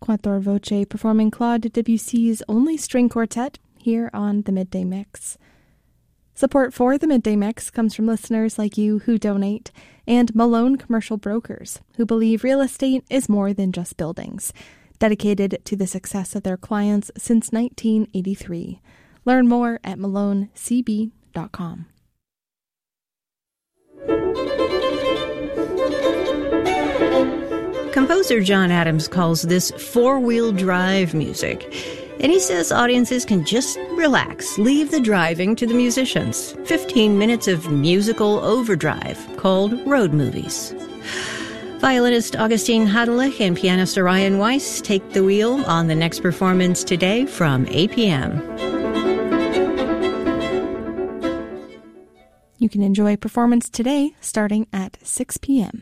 Quattro Voce performing Claude Debussy's Only String Quartet here on the Midday Mix. Support for the Midday Mix comes from listeners like you who donate, and Malone Commercial Brokers, who believe real estate is more than just buildings, dedicated to the success of their clients since 1983. Learn more at malonecb.com. Composer John Adams calls this four-wheel drive music, and he says audiences can just relax, leave the driving to the musicians. 15 minutes of musical overdrive called road movies. Violinist Augustine Hadelich and pianist Orion Weiss take the wheel on the next performance today from 8 p.m. You can enjoy performance today starting at 6 p.m.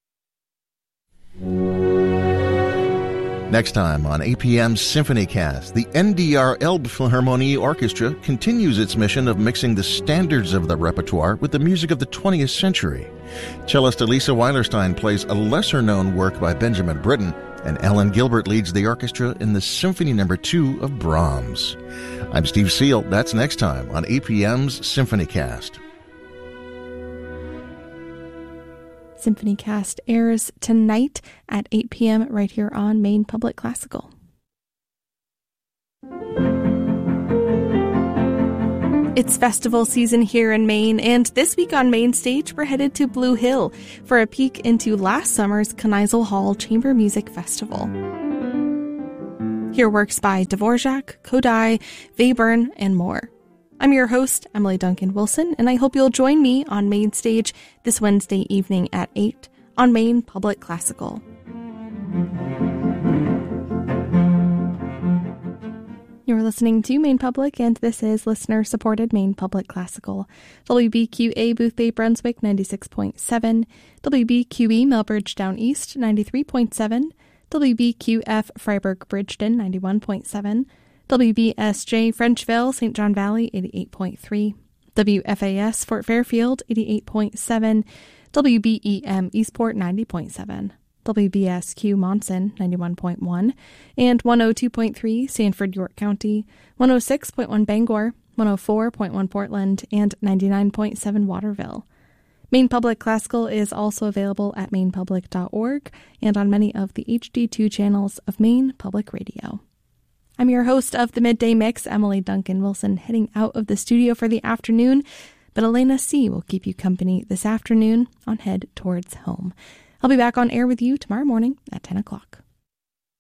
Next time on APM's SymphonyCast, the NDR Elbphilharmonie Orchestra continues its mission of mixing the standards of the repertoire with the music of the 20th century. Cellist Elisa Weilerstein plays a lesser-known work by Benjamin Britten, and Alan Gilbert leads the orchestra in the Symphony No. 2 of Brahms. I'm Steve Seal. That's next time on APM's SymphonyCast. SymphonyCast airs tonight at 8 p.m. right here on Maine Public Classical. It's festival season here in Maine, and this week on Main Stage, we're headed to Blue Hill for a peek into last summer's Kneisel Hall Chamber Music Festival. Hear works by Dvorak, Kodály, Webern, and more. I'm your host, Emily Duncan Wilson, and I hope you'll join me on Main Stage this Wednesday evening at 8 on Maine Public Classical. You're listening to Maine Public, and this is listener-supported Maine Public Classical. WBQA Boothbay Brunswick 96.7, WBQE Melbridge Down East 93.7, WBQF Freiburg Bridgeton 91.7, WBSJ Frenchville, St. John Valley, 88.3, WFAS Fort Fairfield, 88.7, WBEM Eastport, 90.7, WBSQ Monson, 91.1, and 102.3 Sanford, York County, 106.1 Bangor, 104.1 Portland, and 99.7 Waterville. Maine Public Classical is also available at mainepublic.org and on many of the HD2 channels of Maine Public Radio. I'm your host of the Midday Mix, Emily Duncan Wilson, heading out of the studio for the afternoon, but Elena C. will keep you company this afternoon on Head Towards Home. I'll be back on air with you tomorrow morning at 10 o'clock.